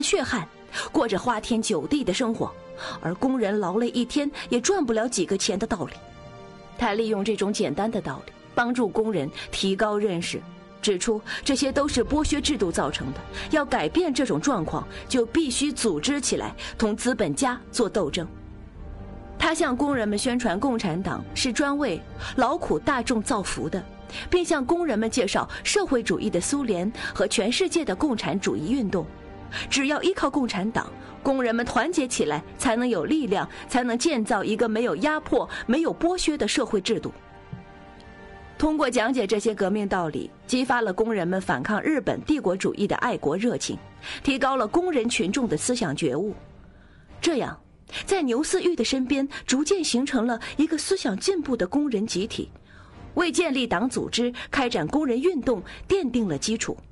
血汗，过着花天酒地的生活，而工人劳累一天也赚不了几个钱的道理。他利用这种简单的道理，帮助工人提高认识，指出这些都是剥削制度造成的，要改变这种状况，就必须组织起来，同资本家做斗争。他向工人们宣传共产党是专为劳苦大众造福的，并向工人们介绍社会主义的苏联和全世界的共产主义运动。只要依靠共产党，工人们团结起来，才能有力量，才能建造一个没有压迫、没有剥削的社会制度。通过讲解这些革命道理，激发了工人们反抗日本帝国主义的爱国热情，提高了工人群众的思想觉悟。这样，在牛嗣玉的身边逐渐形成了一个思想进步的工人集体，为建立党组织、开展工人运动奠定了基础。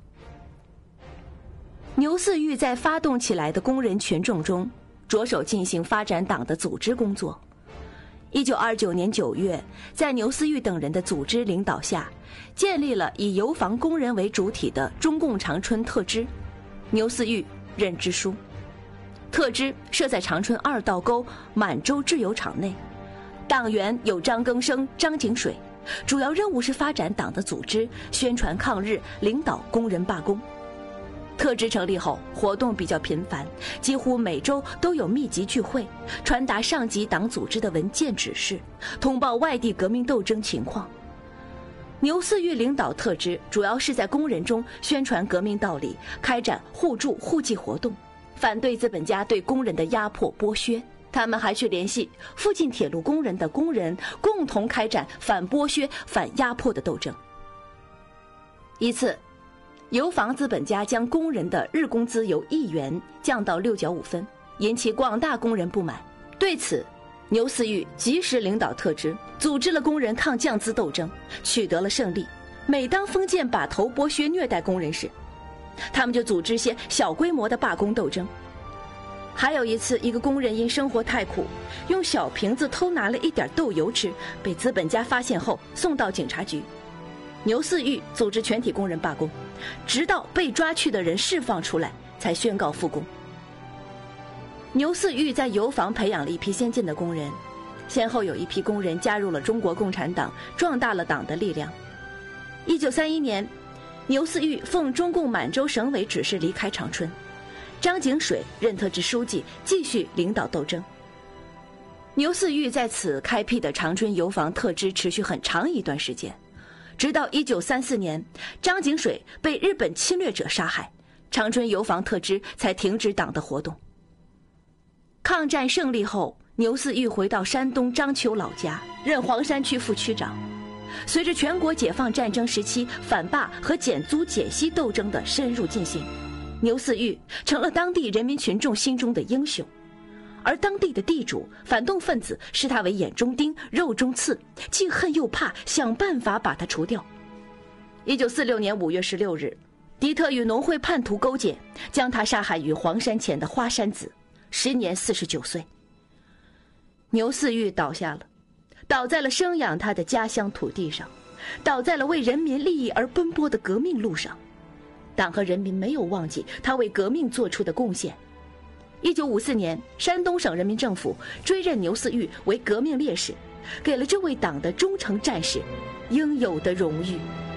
牛嗣玉在发动起来的工人群众中，着手进行发展党的组织工作。1929年9月，在牛嗣玉等人的组织领导下，建立了以油房工人为主体的中共长春特支，牛嗣玉任支书。特支设在长春2道沟满洲制油厂内，党员有张庚生、张景水，主要任务是发展党的组织，宣传抗日，领导工人罢工。特支成立后，活动比较频繁，几乎每周都有密集聚会，传达上级党组织的文件指示，通报外地革命斗争情况。牛嗣玉领导特支，主要是在工人中宣传革命道理，开展互助互济活动，反对资本家对工人的压迫剥削。他们还去联系附近铁路工人的工人，共同开展反剥削、反压迫的斗争。一次，油房资本家将工人的日工资由1元降到6角5分，引起广大工人不满。对此，牛嗣玉及时领导特支，组织了工人抗降资斗争，取得了胜利。每当封建把头剥削虐待工人时，他们就组织些小规模的罢工斗争。还有一次，一个工人因生活太苦，用小瓶子偷拿了一点豆油吃，被资本家发现后送到警察局。牛嗣玉组织全体工人罢工，直到被抓去的人释放出来，才宣告复工。牛嗣玉在油房培养了一批先进的工人，先后有一批工人加入了中国共产党，壮大了党的力量。1931年，牛嗣玉奉中共满洲省委指示离开长春，张景水任特支书记，继续领导斗争。牛嗣玉在此开辟的长春油房特支持续很长一段时间，直到1934年，张景水被日本侵略者杀害，长春油房特支才停止党的活动。抗战胜利后，牛嗣玉回到山东章丘老家，任黄山区副区长。随着全国解放战争时期反罢和减租减息斗争的深入进行，牛嗣玉成了当地人民群众心中的英雄。而当地的地主、反动分子视他为眼中钉、肉中刺，既恨又怕，想办法把他除掉。1946年5月16日，敌特与农会叛徒勾结，将他杀害于黄山前的花山子，时年49岁。牛嗣玉倒下了，倒在了生养他的家乡土地上，倒在了为人民利益而奔波的革命路上。党和人民没有忘记他为革命做出的贡献。1954年，山东省人民政府追认牛嗣玉为革命烈士，给了这位党的忠诚战士应有的荣誉。